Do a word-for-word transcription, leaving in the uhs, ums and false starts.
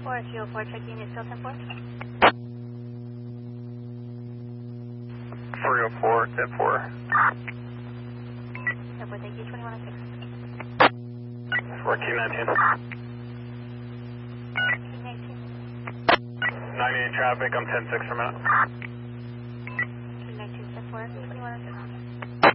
four three oh four, check unit, still ten four. three oh four, ten four. ten four, thank you, twenty-one oh six. fourteen nineteen. fourteen nineteen. ninety-eight traffic, I'm ten six for a minute.